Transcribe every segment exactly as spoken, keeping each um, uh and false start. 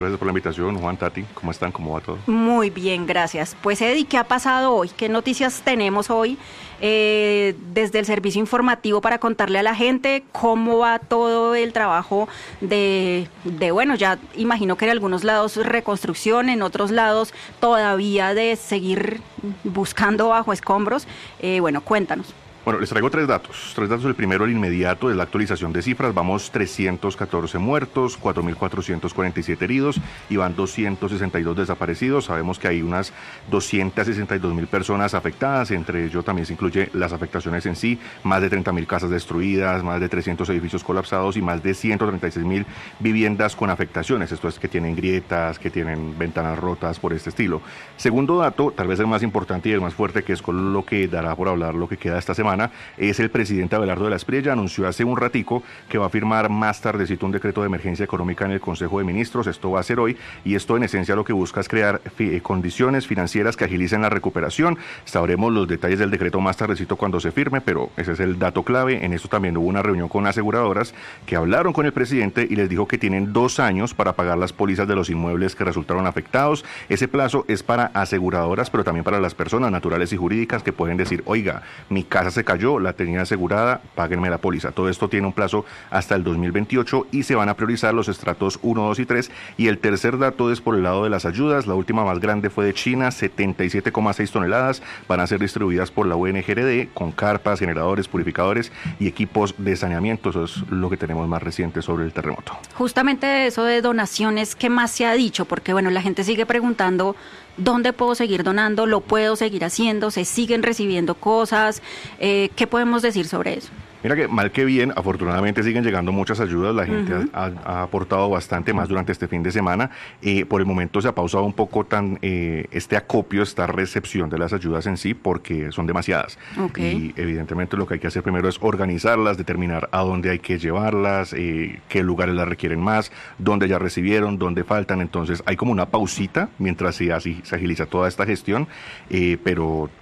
Gracias por la invitación, Juan, Tati. ¿Cómo están? ¿Cómo va todo? Muy bien, gracias. Pues Eddie, ¿qué ha pasado hoy? ¿Qué noticias tenemos hoy eh, desde el servicio informativo para contarle a la gente cómo va todo el trabajo de, de, bueno, ya imagino que en algunos lados reconstrucción, en otros lados todavía de seguir buscando bajo escombros? Eh, bueno, cuéntanos. Bueno, les traigo tres datos. Tres datos. El primero, el inmediato, es la actualización de cifras. Vamos trescientos catorce muertos, cuatro mil cuatrocientos cuarenta y siete heridos y van doscientos sesenta y dos desaparecidos. Sabemos que hay unas doscientas sesenta y dos mil personas afectadas. Entre ellos también se incluye las afectaciones en sí. Más de treinta mil casas destruidas, más de trescientos edificios colapsados y más de ciento treinta y seis mil viviendas con afectaciones. Esto es que tienen grietas, que tienen ventanas rotas por este estilo. Segundo dato, tal vez el más importante y el más fuerte, que es con lo que dará por hablar lo que queda esta semana, es el presidente Abelardo de la Espriella. Anunció hace un ratico que va a firmar más tardecito un decreto de emergencia económica en el Consejo de Ministros. Esto va a ser hoy, y esto en esencia lo que busca es crear fi- condiciones financieras que agilicen la recuperación. Sabremos los detalles del decreto más tardecito cuando se firme, pero ese es el dato clave. En esto también hubo una reunión con aseguradoras que hablaron con el presidente y les dijo que tienen dos años para pagar las pólizas de los inmuebles que resultaron afectados. Ese plazo es para aseguradoras, pero también para las personas naturales y jurídicas que pueden decir: oiga, mi casa se cayó, la tenía asegurada, páguenme la póliza. Todo esto tiene un plazo hasta el dos mil veintiocho y se van a priorizar los estratos uno, dos y tres. Y el tercer dato es por el lado de las ayudas. La última más grande fue de China, setenta y siete coma seis toneladas, van a ser distribuidas por la U N G R D con carpas, generadores, purificadores y equipos de saneamiento. Eso es lo que tenemos más reciente sobre el terremoto. Justamente eso de donaciones, ¿qué más se ha dicho? Porque bueno, la gente sigue preguntando: ¿dónde puedo seguir donando? ¿Lo puedo seguir haciendo? ¿Se siguen recibiendo cosas? Eh, ¿Qué podemos decir sobre eso? Mira que mal que bien, afortunadamente siguen llegando muchas ayudas, la gente uh-huh. ha, ha aportado bastante más durante este fin de semana. Eh, por el momento se ha pausado un poco tan eh, este acopio, esta recepción de las ayudas en sí, porque son demasiadas. Okay. Y evidentemente lo que hay que hacer primero es organizarlas, determinar a dónde hay que llevarlas, eh, qué lugares las requieren más, dónde ya recibieron, dónde faltan. Entonces hay como una pausita mientras se, así, se agiliza toda esta gestión, eh, pero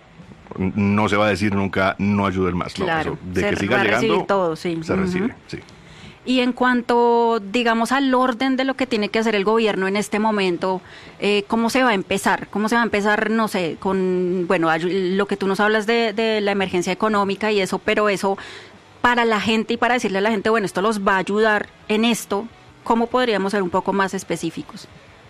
no se va a decir nunca no ayuden más, claro, ¿no? Eso, de se que siga va llegando, a recibir todo, sí. se uh-huh. recibe, sí. Y en cuanto, digamos, al orden de lo que tiene que hacer el gobierno en este momento, eh, ¿cómo se va a empezar? ¿Cómo se va a empezar, no sé, con, bueno, lo que tú nos hablas de, de la emergencia económica y eso, pero eso para la gente y para decirle a la gente, bueno, esto los va a ayudar en esto, ¿cómo podríamos ser un poco más específicos?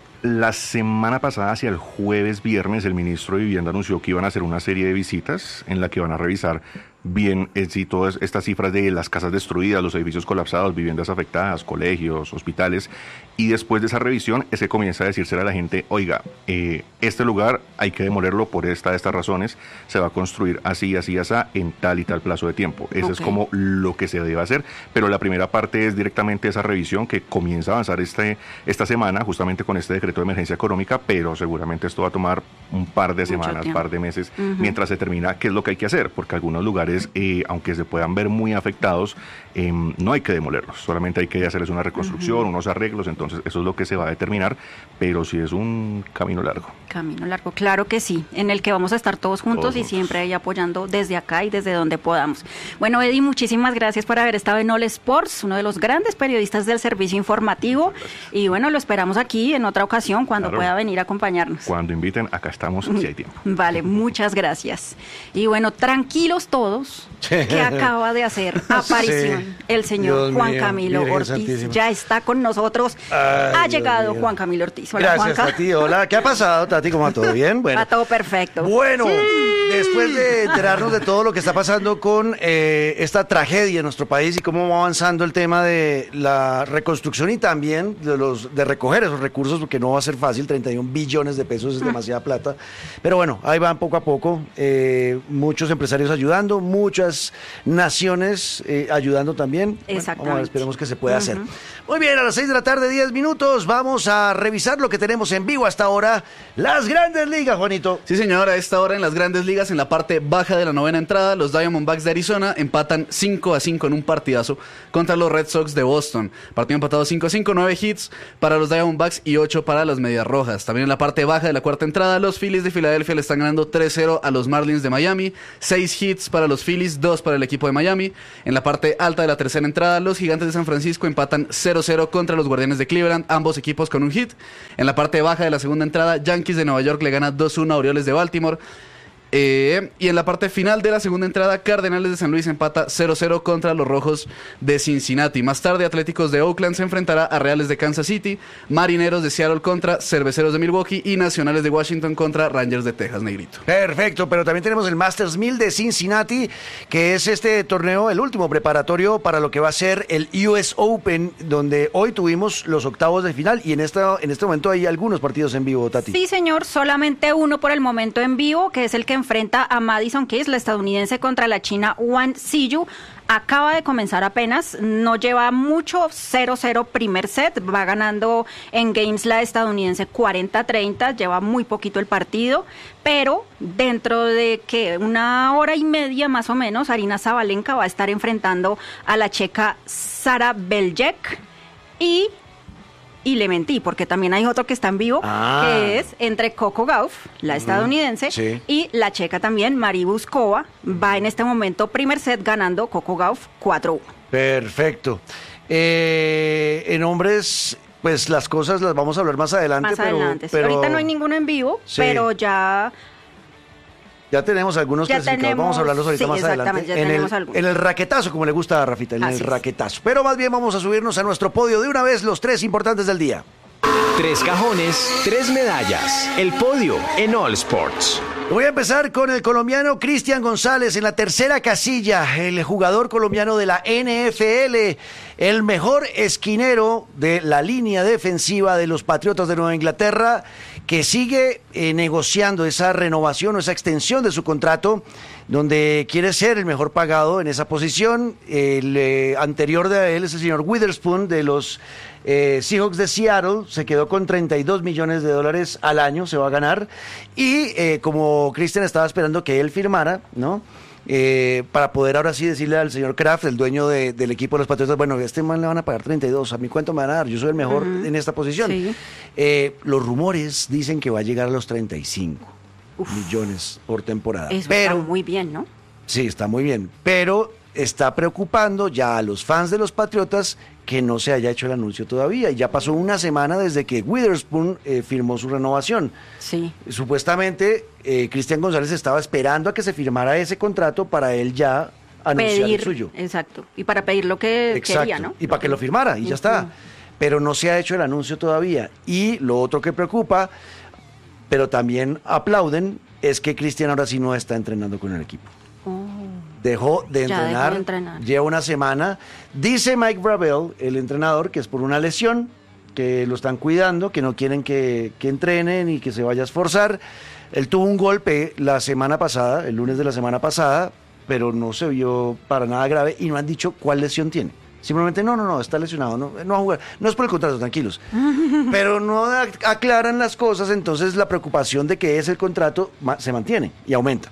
La semana pasada, hacia el jueves, viernes, el ministro de Vivienda anunció que iban a hacer una serie de visitas en la que van a revisar bien eh, si todas estas cifras de las casas destruidas, los edificios colapsados, viviendas afectadas, colegios, hospitales, y después de esa revisión es que comienza a decirse a la gente: oiga, eh, este lugar hay que demolerlo por esta, estas razones, se va a construir así, así, así, en tal y tal plazo de tiempo. Eso okay. es como lo que se debe hacer, pero la primera parte es directamente esa revisión que comienza a avanzar este, esta semana, justamente con este decreto de emergencia económica, pero seguramente esto va a tomar un par de semanas, un par de meses, uh-huh. mientras se termina qué es lo que hay que hacer, porque algunos lugares Eh, aunque se puedan ver muy afectados, eh, no hay que demolerlos, solamente hay que hacerles una reconstrucción, uh-huh. unos arreglos. Entonces eso es lo que se va a determinar, pero sí es un camino largo. Camino largo, claro que sí, en el que vamos a estar todos juntos todos y juntos. Siempre ahí apoyando desde acá y desde donde podamos. Bueno, Eddie, muchísimas gracias por haber estado en All Sports, uno de los grandes periodistas del servicio informativo, y bueno, lo esperamos aquí en otra ocasión cuando claro. pueda venir a acompañarnos. Cuando inviten, acá estamos, si hay tiempo. Vale, muchas gracias. Y bueno, tranquilos todos, que acaba de hacer aparición sí. el señor Dios Juan mío, Camilo Ortiz. Santísima. Ya está con nosotros. Ay, ha llegado Juan Camilo Ortiz. Hola, gracias, Juanca. Tati. Hola, ¿qué ha pasado, Tati? ¿Cómo va todo bien? Bueno, va todo perfecto. Bueno, sí. después de enterarnos de todo lo que está pasando con eh, esta tragedia en nuestro país y cómo va avanzando el tema de la reconstrucción y también de, los, de recoger esos recursos, porque no va a ser fácil, treinta y un billones de pesos es demasiada plata. Pero bueno, ahí van poco a poco, eh, muchos empresarios ayudando, muchas naciones eh, ayudando también. Exactamente. Bueno, vamos a ver, esperemos que se pueda uh-huh. hacer. Muy bien, a las seis de la tarde, diez minutos, vamos a revisar lo que tenemos en vivo hasta ahora, las Grandes Ligas, Juanito. Sí, señor, a esta hora en las Grandes Ligas, en la parte baja de la novena entrada, los Diamondbacks de Arizona empatan cinco a cinco en un partidazo contra los Red Sox de Boston. Partido empatado cinco a cinco, nueve hits para los Diamondbacks y ocho para las Medias Rojas. También en la parte baja de la cuarta entrada, los Phillies de Filadelfia le están ganando tres cero a los Marlins de Miami, seis hits para los los Phillies, dos para el equipo de Miami. En la parte alta de la tercera entrada, los Gigantes de San Francisco empatan cero cero contra los Guardianes de Cleveland, ambos equipos con un hit. En la parte baja de la segunda entrada, Yankees de Nueva York le gana dos uno a Orioles de Baltimore. Eh, y en la parte final de la segunda entrada, Cardenales de San Luis empata cero cero contra los Rojos de Cincinnati. Más tarde, Atléticos de Oakland se enfrentará a Reales de Kansas City, Marineros de Seattle contra Cerveceros de Milwaukee y Nacionales de Washington contra Rangers de Texas, Negrito. Perfecto, pero también tenemos el Masters mil de Cincinnati, que es este torneo, el último preparatorio para lo que va a ser el U S Open, donde hoy tuvimos los octavos de final y en, esta, en este momento hay algunos partidos en vivo, Tati. Sí, señor, solamente uno por el momento en vivo, que es el que enfrenta a Madison Keys, la estadounidense, contra la china Wang Ziyu. Acaba de comenzar apenas, no lleva mucho, cero cero primer set, va ganando en games la estadounidense cuarenta a treinta, lleva muy poquito el partido, pero dentro de que una hora y media más o menos, Aryna Sabalenka va a estar enfrentando a la checa Sara Beljek y... Y le mentí, porque también hay otro que está en vivo, ah. que es entre Coco Gauff, la estadounidense, mm, sí. y la checa también, Mari Buskova. Va en este momento primer set ganando Coco Gauff cuatro uno. Perfecto. Eh, en hombres, pues las cosas las vamos a hablar más adelante. Más pero, adelante. Sí. pero... Ahorita no hay ninguno en vivo, sí. pero ya... Ya tenemos algunos ya clasificados, tenemos, vamos a hablarlos ahorita sí, más exactamente, adelante. Ya en, tenemos el, algunos. en el raquetazo, como le gusta a Rafita, en Así el es. raquetazo. Pero más bien vamos a subirnos a nuestro podio de una vez, los tres importantes del día. Tres cajones, tres medallas. El podio en All Sports. Voy a empezar con el colombiano Cristian González en la tercera casilla, el jugador colombiano de la N F L, el mejor esquinero de la línea defensiva de los Patriotas de Nueva Inglaterra, que sigue eh, negociando esa renovación o esa extensión de su contrato, donde quiere ser el mejor pagado en esa posición. El eh, anterior de él es el señor Witherspoon de los eh, Seahawks de Seattle, se quedó con treinta y dos millones de dólares al año, se va a ganar, y eh, como Cristian estaba esperando que él firmara, ¿no? Eh, para poder ahora sí decirle al señor Kraft, el dueño de, del equipo de los Patriotas, bueno, a este man le van a pagar treinta y dos, a mí cuánto me van a dar, yo soy el mejor uh-huh. en esta posición. Sí. Eh, los rumores dicen que va a llegar a los treinta y cinco Uf. millones por temporada. Eso pero, está muy bien, ¿no? Sí, está muy bien, pero está preocupando ya a los fans de los Patriotas que no se haya hecho el anuncio todavía. Y ya pasó una semana desde que Witherspoon eh, firmó su renovación. Sí. Supuestamente, eh, Cristian González estaba esperando a que se firmara ese contrato para él ya anunciar pedir, el suyo. Exacto. Y para pedir lo que exacto. quería, ¿no? Y para que lo firmara, y ya está. Pero no se ha hecho el anuncio todavía. Y lo otro que preocupa, pero también aplauden, es que Cristian ahora sí no está entrenando con el equipo. Oh. Dejó de Ya entrenar, dejó de entrenar, lleva una semana. Dice Mike Vrabel, el entrenador, que es por una lesión, que lo están cuidando, que no quieren que, que entrenen y que se vaya a esforzar. Él tuvo un golpe la semana pasada, el lunes de la semana pasada, pero no se vio para nada grave y no han dicho cuál lesión tiene. Simplemente, no, no, no, está lesionado, no, no va a jugar. No es por el contrato, tranquilos. Pero no aclaran las cosas, entonces la preocupación de que es el contrato se mantiene y aumenta.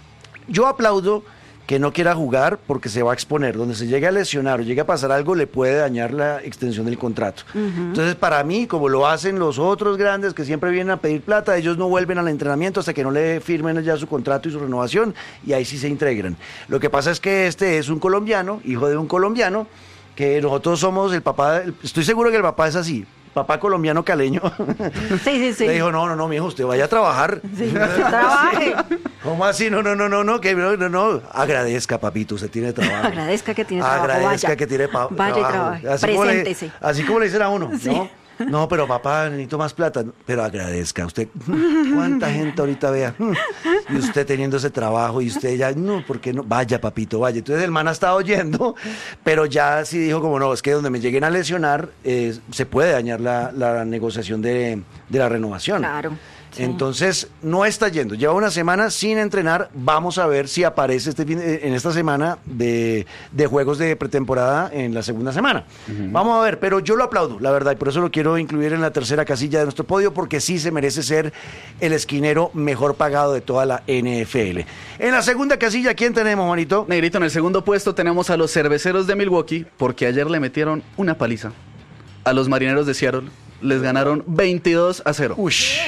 Yo aplaudo que no quiera jugar porque se va a exponer. Donde se llegue a lesionar o llegue a pasar algo, le puede dañar la extensión del contrato. Uh-huh. Entonces, para mí, como lo hacen los otros grandes que siempre vienen a pedir plata, ellos no vuelven al entrenamiento hasta que no le firmen ya su contrato y su renovación, y ahí sí se integran. Lo que pasa es que este es un colombiano, hijo de un colombiano, que nosotros somos el papá, estoy seguro que el papá es así, papá colombiano caleño. Sí, sí, sí. Le dijo, no, no, no, mijo, usted vaya a trabajar. Sí, trabaje. ¿Cómo así? No, no, no, no, no, que no, no, no. Agradezca, papito, usted tiene trabajo. Agradezca que tiene trabajo. Agradezca vaya. que tiene pa- vaya trabajo. trabaje. Así Preséntese. Como le, así como le dicen a uno, Sí. ¿no? No, pero papá, necesito más plata. Pero agradezca usted. ¿Cuánta gente ahorita vea? Y usted teniendo ese trabajo y usted ya, no, ¿por qué no? Vaya, papito, vaya. Entonces el man ha estado oyendo, pero ya sí dijo como no, es que donde me lleguen a lesionar eh, se puede dañar la, la negociación de, de la renovación. Claro. Sí. Entonces no está yendo, lleva una semana sin entrenar, vamos a ver si aparece este fin, en esta semana de, de juegos de pretemporada en la segunda semana. Uh-huh. Vamos a ver, pero yo lo aplaudo, la verdad, y por eso lo quiero incluir en la tercera casilla de nuestro podio, porque sí se merece ser el esquinero mejor pagado de toda la N F L. En la segunda casilla, ¿quién tenemos, Juanito? Negrito, en el segundo puesto tenemos a los Cerveceros de Milwaukee, porque ayer le metieron una paliza a los Marineros de Seattle. Les ganaron veintidós a cero. Ush.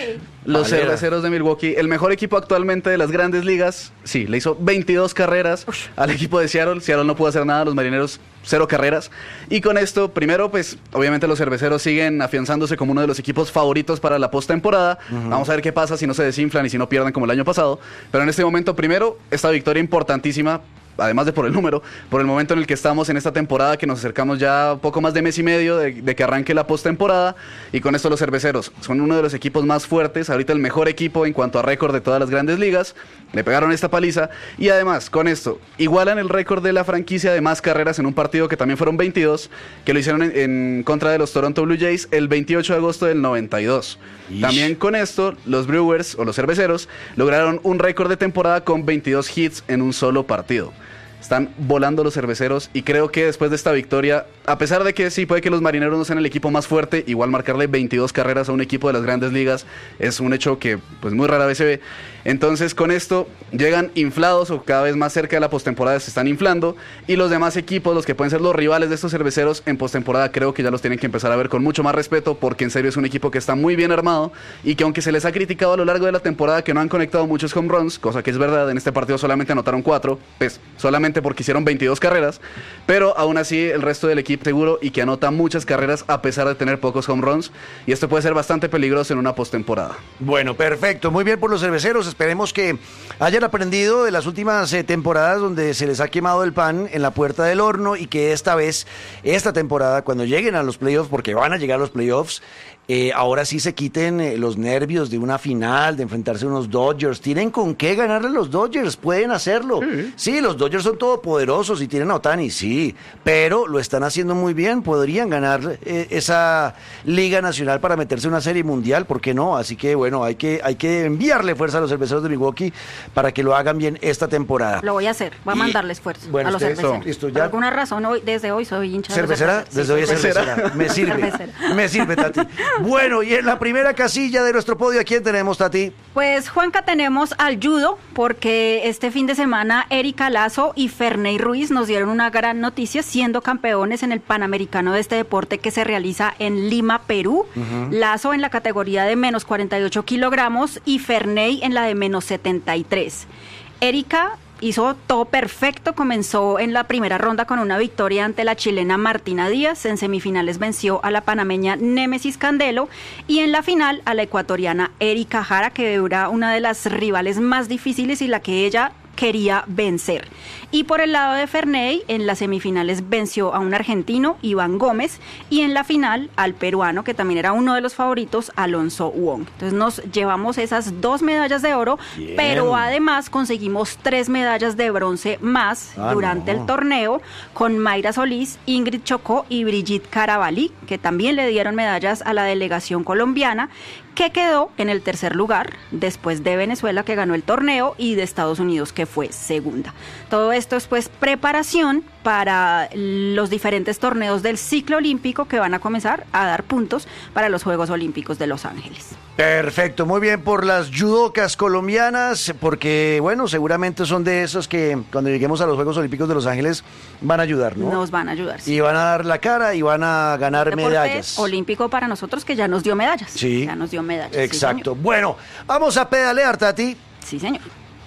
Los Valera. Cerveceros de Milwaukee, el mejor equipo actualmente de las grandes ligas, sí, le hizo veintidós carreras Ush. al equipo de Seattle. Seattle no pudo hacer nada, los Marineros cero carreras. Y con esto, primero, pues, obviamente los Cerveceros siguen afianzándose como uno de los equipos favoritos para la postemporada. Uh-huh. Vamos a ver qué pasa si no se desinflan y si no pierden como el año pasado. Pero en este momento, primero, esta victoria importantísima, además de por el número, por el momento en el que estamos en esta temporada, que nos acercamos ya poco más de mes y medio de, de que arranque la postemporada, y con esto los Cerveceros son uno de los equipos más fuertes, ahorita el mejor equipo en cuanto a récord de todas las grandes ligas, le pegaron esta paliza, y además, con esto, igualan el récord de la franquicia de más carreras en un partido que también fueron veintidós, que lo hicieron en, en contra de los Toronto Blue Jays el veintiocho de agosto del noventa y dos. Ish. También con esto, los Brewers, o los Cerveceros, lograron un récord de temporada con veintidós hits en un solo partido. Están volando los Cerveceros y creo que después de esta victoria, a pesar de que sí puede que los Marineros no sean el equipo más fuerte, igual marcarle veintidós carreras a un equipo de las grandes ligas es un hecho que pues muy rara vez se ve. Entonces con esto llegan inflados o cada vez más cerca de la postemporada se están inflando, y los demás equipos, los que pueden ser los rivales de estos Cerveceros en postemporada, creo que ya los tienen que empezar a ver con mucho más respeto, porque en serio es un equipo que está muy bien armado y que aunque se les ha criticado a lo largo de la temporada que no han conectado muchos home runs, cosa que es verdad, en este partido solamente anotaron cuatro, pues solamente porque hicieron veintidós carreras, pero aún así el resto del equipo seguro y que anota muchas carreras a pesar de tener pocos home runs, y esto puede ser bastante peligroso en una postemporada. Bueno, perfecto, muy bien por los Cerveceros, esperemos que hayan aprendido de las últimas eh, temporadas donde se les ha quemado el pan en la puerta del horno, y que esta vez, esta temporada, cuando lleguen a los playoffs, porque van a llegar a los playoffs, Eh, ahora sí se quiten eh, los nervios de una final, de enfrentarse a unos Dodgers. Tienen con qué ganarle a los Dodgers, pueden hacerlo. Sí, sí, los Dodgers son todopoderosos y tienen a Ohtani, sí, pero lo están haciendo muy bien. Podrían ganar eh, esa Liga Nacional para meterse en una serie mundial, ¿por qué no? Así que bueno, hay que, hay que enviarle fuerza a los Cerveceros de Milwaukee para que lo hagan bien esta temporada. Lo voy a hacer, voy a mandarles fuerza bueno, a los usted, Cerveceros. Listo, ya. Por alguna razón, hoy, desde hoy soy hincha ¿Cervecera? de los Desde hoy es cervecera. cervecera. Me sirve. Cervecera. Me sirve, Tati. Bueno, y en la primera casilla de nuestro podio, ¿a quién tenemos, Tati? Pues, Juanca, tenemos al judo, porque este fin de semana Erika Lazo y Ferney Ruiz nos dieron una gran noticia, siendo campeones en el Panamericano de este deporte que se realiza en Lima, Perú. Uh-huh. Lazo en la categoría de menos cuarenta y ocho kilogramos y Ferney en la de menos setenta y tres. Erika hizo todo perfecto, comenzó en la primera ronda con una victoria ante la chilena Martina Díaz, en semifinales venció a la panameña Némesis Candelo y en la final a la ecuatoriana Erika Jara, que era una de las rivales más difíciles y la que ella quería vencer. Y por el lado de Ferney, en las semifinales venció a un argentino, Iván Gómez, y en la final al peruano, que también era uno de los favoritos, Alonso Wong. Entonces nos llevamos esas dos medallas de oro, bien, pero además conseguimos tres medallas de bronce más ah, durante no. el torneo, con Mayra Solís, Ingrid Chocó y Brigitte Carabalí, que también le dieron medallas a la delegación colombiana, que quedó en el tercer lugar, después de Venezuela, que ganó el torneo, y de Estados Unidos, que fue segunda. Todo esto es pues preparación para los diferentes torneos del ciclo olímpico que van a comenzar a dar puntos para los Juegos Olímpicos de Los Ángeles. Perfecto, muy bien por las judocas colombianas, porque bueno, seguramente son de esos que cuando lleguemos a los Juegos Olímpicos de Los Ángeles van a ayudar, ¿no? Nos van a ayudar, sí. Y van a dar la cara y van a ganar deporte medallas. Olímpico para nosotros, que ya nos dio medallas. Sí. Ya nos dio medallas. Exacto. Sí, bueno, vamos a pedalear, Tati. Sí, señor.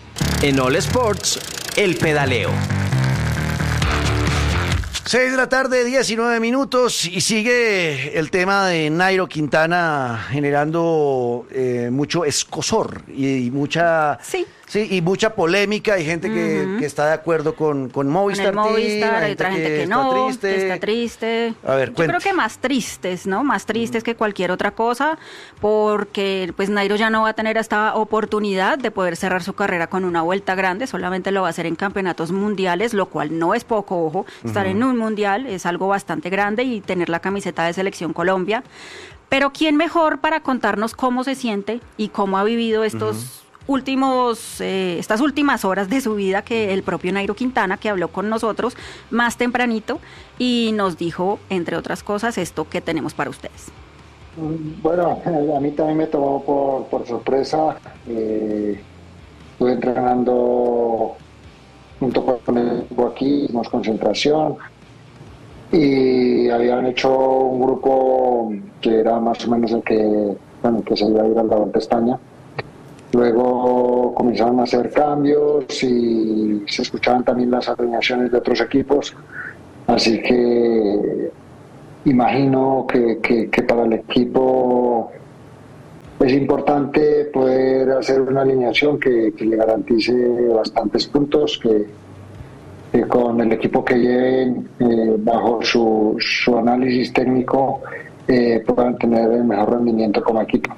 En All Sports, el pedaleo. seis de la tarde, diecinueve minutos, y sigue el tema de Nairo Quintana generando eh, mucho escozor y, y mucha... Sí. Sí, y mucha polémica, hay gente que, uh-huh. que está de acuerdo con, con Movistar. Con el Movistar, Team, hay otra gente que, que está no, triste. que está triste. A ver, Yo cuente. creo que más tristes, ¿no? Más tristes que cualquier otra cosa, porque pues Nairo ya no va a tener esta oportunidad de poder cerrar su carrera con una vuelta grande, solamente lo va a hacer en campeonatos mundiales, lo cual no es poco, ojo, estar uh-huh. en un mundial es algo bastante grande, y tener la camiseta de Selección Colombia. Pero ¿quién mejor para contarnos cómo se siente y cómo ha vivido estos... Uh-huh. últimos eh, estas últimas horas de su vida que el propio Nairo Quintana, que habló con nosotros más tempranito y nos dijo, entre otras cosas, esto que tenemos para ustedes? Bueno, a mí también me tomó por, por sorpresa. Eh, estuve entrenando junto con el equipo aquí, hicimos concentración y habían hecho un grupo que era más o menos el que bueno, que se iba a ir a la Vuelta a España. Luego comenzaron a hacer cambios y se escuchaban también las alineaciones de otros equipos, así que imagino que, que, que para el equipo es importante poder hacer una alineación que, que le garantice bastantes puntos, que, que con el equipo que lleven eh, bajo su, su análisis técnico eh, puedan tener el mejor rendimiento como equipo.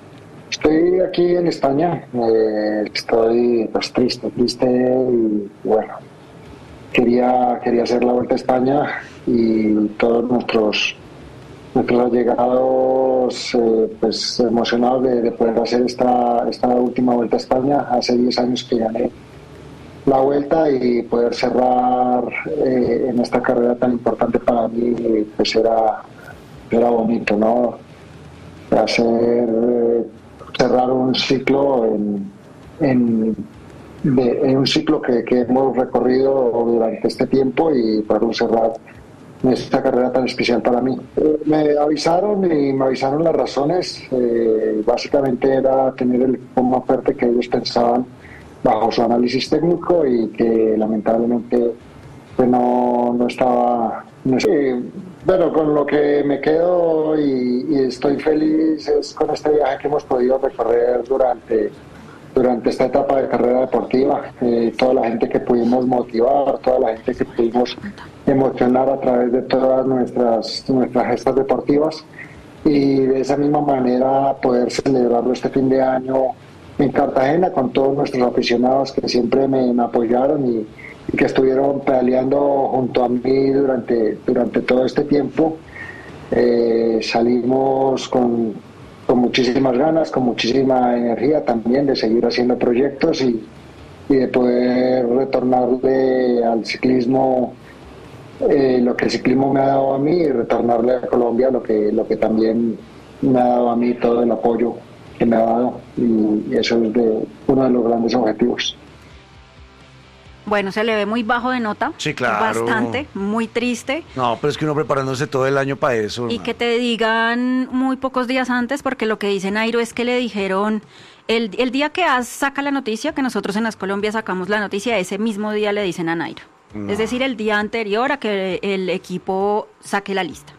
Estoy aquí en España, eh, estoy pues, triste, triste y bueno, quería, quería hacer la Vuelta a España y todos nuestros nuestros allegados eh, pues emocionados de, de poder hacer esta, esta última Vuelta a España. Hace diez años que gané la Vuelta y poder cerrar eh, en esta carrera tan importante para mí pues era, era bonito, ¿no? Hacer, eh, cerrar un ciclo en, en, de, en un ciclo que, que hemos recorrido durante este tiempo y poderlo cerrar en esta carrera tan especial para mí. Eh, me avisaron y me avisaron las razones. Eh, básicamente era tener el equipo más fuerte que ellos pensaban bajo su análisis técnico y que lamentablemente pues no, no estaba... No eh, bueno, con lo que me quedo y, y estoy feliz es con este viaje que hemos podido recorrer durante... durante esta etapa de carrera deportiva, eh, toda la gente que pudimos motivar, toda la gente que pudimos emocionar a través de todas nuestras, nuestras gestas deportivas y de esa misma manera poder celebrarlo este fin de año en Cartagena con todos nuestros aficionados que siempre me, me apoyaron y, y que estuvieron pedaleando junto a mí durante, durante todo este tiempo. Eh, salimos con con muchísimas ganas, con muchísima energía también de seguir haciendo proyectos y, y de poder retornarle al ciclismo eh, lo que el ciclismo me ha dado a mí y retornarle a Colombia lo que, lo que también me ha dado a mí, todo el apoyo que me ha dado y, y eso es de, uno de los grandes objetivos. Bueno, se le ve muy bajo de nota. Sí, claro. Bastante, muy triste. No, pero es que uno preparándose todo el año para eso. Y ¿no? que te digan muy pocos días antes, porque lo que dice Nairo es que le dijeron, el, el día que AS saca la noticia, que nosotros en As Colombia sacamos la noticia, ese mismo día le dicen a Nairo. No. Es decir, el día anterior a que el equipo saque la lista.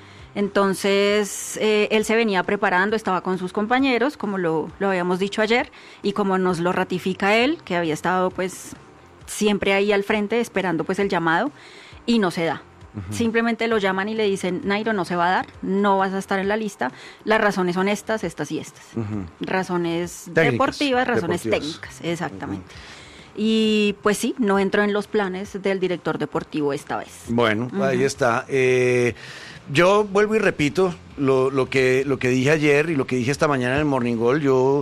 Entonces, eh, él se venía preparando, estaba con sus compañeros, como lo, lo habíamos dicho ayer, y como nos lo ratifica él, que había estado pues siempre ahí al frente esperando pues el llamado y no se da. Uh-huh. Simplemente lo llaman y le dicen, Nairo, no se va a dar, no vas a estar en la lista, las razones son estas, estas y estas. Uh-huh. Razones técnicas, deportivas, razones deportivas. técnicas, exactamente. Uh-huh. Y pues sí, no entró en los planes del director deportivo esta vez. Bueno, uh-huh. Ahí está. Eh, yo vuelvo y repito lo, lo, que, lo que dije ayer y lo que dije esta mañana en el Morning Call. Yo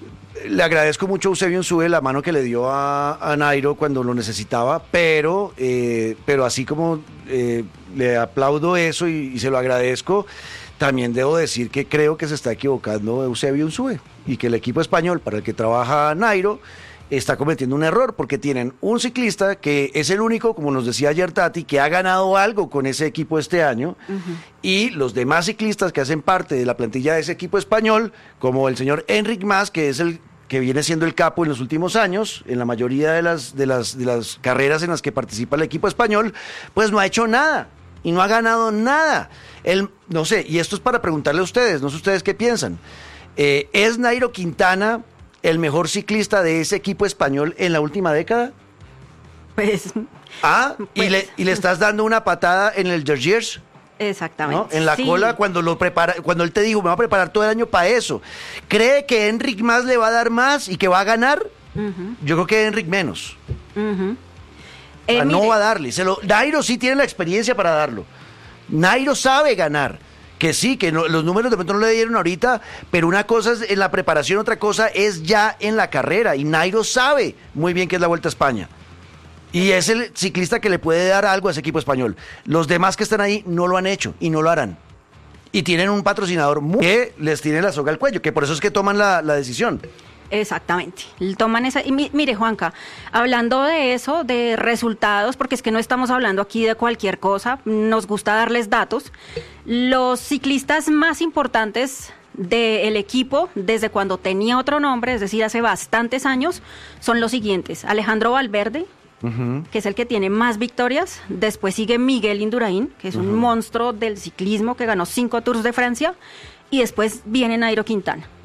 le agradezco mucho a Eusebio Unzúe la mano que le dio a, a Nairo cuando lo necesitaba, pero, eh, pero así como eh, le aplaudo eso y, y se lo agradezco, también debo decir que creo que se está equivocando Eusebio Unzúe y que el equipo español para el que trabaja Nairo está cometiendo un error porque tienen un ciclista que es el único, como nos decía ayer Tati, que ha ganado algo con ese equipo este año, uh-huh. Y los demás ciclistas que hacen parte de la plantilla de ese equipo español, como el señor Enric Mas, que es el que viene siendo el capo en los últimos años, en la mayoría de las, de las, de las carreras en las que participa el equipo español, pues no ha hecho nada y no ha ganado nada. Él, no sé, y esto es para preguntarle a ustedes, no sé ustedes qué piensan. Eh, ¿Es Nairo Quintana el mejor ciclista de ese equipo español en la última década? Pues... Ah, pues, y, le, y le estás dando una patada en el Dergiers. Exactamente. ¿No? En la sí. cola cuando lo prepara, cuando él te dijo, me va a preparar todo el año para eso. ¿Cree que Enric Mas le va a dar más y que va a ganar? Uh-huh. Yo creo que Enric menos. Uh-huh. Eh, no mire. va a darle. Se lo, Nairo sí tiene la experiencia para darlo. Nairo sabe ganar. Que sí, que no, los números de pronto no le dieron ahorita, pero una cosa es en la preparación, otra cosa es ya en la carrera. Y Nairo sabe muy bien que es la Vuelta a España. Y es el ciclista que le puede dar algo a ese equipo español. Los demás que están ahí no lo han hecho y no lo harán. Y tienen un patrocinador muy que les tiene la soga al cuello, que por eso es que toman la, la decisión. Exactamente, toman esa, y mi, mire Juanca, hablando de eso, de resultados, porque es que no estamos hablando aquí de cualquier cosa, nos gusta darles datos, los ciclistas más importantes del equipo desde cuando tenía otro nombre, es decir, hace bastantes años, son los siguientes. Alejandro Valverde, uh-huh. que es el que tiene más victorias. Después sigue Miguel Indurain, que es uh-huh. un monstruo del ciclismo que ganó cinco Tours de Francia. Y después viene Nairo Quintana.